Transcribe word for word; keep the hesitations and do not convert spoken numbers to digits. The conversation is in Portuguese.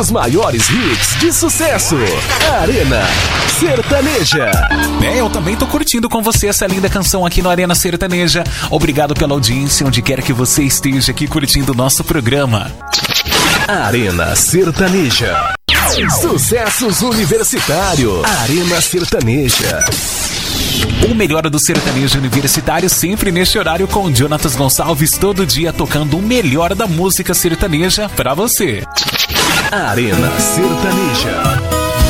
Os maiores hits de sucesso. Arena Sertaneja. É, eu também tô curtindo com você essa linda canção aqui no Arena Sertaneja. Obrigado pela audiência, onde quer que você esteja aqui curtindo o nosso programa. Arena Sertaneja. Sucessos Universitário. Arena Sertaneja. O melhor do sertanejo universitário sempre neste horário com Jonatas Gonçalves, todo dia tocando o melhor da música sertaneja pra você. Arena Sertaneja.